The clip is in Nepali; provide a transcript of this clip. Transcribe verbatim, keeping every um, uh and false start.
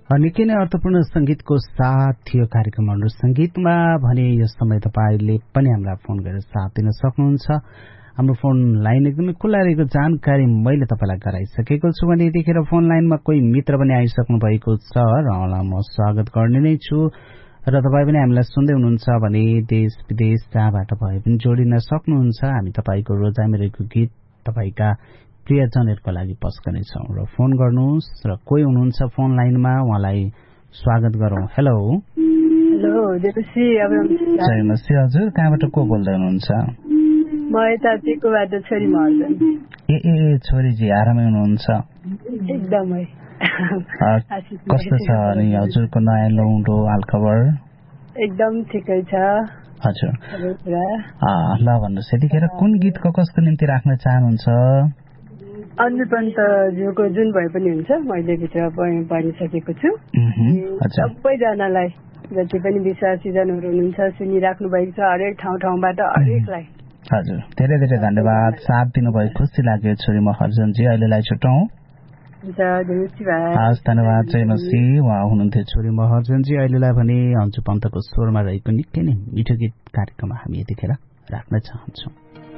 निकै नै अर्थपूर्ण संगीतको साथ थियो कार्यक्रम अनुरूप संगीतमा भने यस समय तपाईले पनि हामीलाई फोन गरेर साथ दिन सक्नुहुन्छ। हाम्रो फोन लाइन एकदमै खुला रहेको जानकारी मैले तपाईलाई गराइसकेको छु भने यतिखेर फोन लाइनमा कोही मित्र पनि आइसक्नु भएको छ र उहाँलाई म स्वागत गर्ने नै छु र तपाईँ पनि हामीलाई सुन्दै हुनुहुन्छ भने देश विदेश जहाँबाट भए पनि जोडिन सक्नुहुन्छ। हामी तपाईँको रोजाइमा रहेको गीत तपाईँका प्रियजनहरूको लागि पस्कनेछौँ र फोन गर्नुहोस् र कोही हुनुहुन्छ फोन लाइनमा उहाँलाई स्वागत गरौँ। हेलो हेलो देवसी जयमसी हजुर, कहाँबाट को बोल्दै हुनुहुन्छ? म यता टेकोबाट छोरी महर्जन। ए ए छोरीजी आरामै हुनुहुन्छ? एकदमै। कस्तो छ अनि हजुरको नयाँ लौरो हालखबर? एकदम ठिकै छ हजुर। ल भन्नुहोस् यतिखेर कुन गीतको कसको निम्ति राख्न चाहनुहुन्छ? अन्जु पन्तज्यूको जुन भए पनि हुन्छ मैले भित्र पारिसकेको छु। सबैजनालाई जति पनि विश्वासीजनहरू हुनुहुन्छ सुनिराख्नु भएको छ हरेक ठाउँ ठाउँबाट हरेकलाई। हजुर धेरै धेरै धन्यवाद, साथ दिनुभयो, खुसी लाग्यो छोरी महर्जनजी। अहिलेलाई छुटौँ। हस् धन्यवाद जयमसी। उहाँ हुनुहुन्थ्यो छोरी महर्जनजी। अहिलेलाई भने अन्जु पन्तको स्वरमा रहेको निकै नै मिठो गीत कार्यक्रममा हामी यतिखेर राख्न चाहन्छौँ।